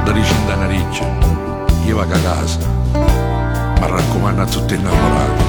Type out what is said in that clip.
quando dici in danariccia, io vado a casa, mi raccomando a tutti innamorati.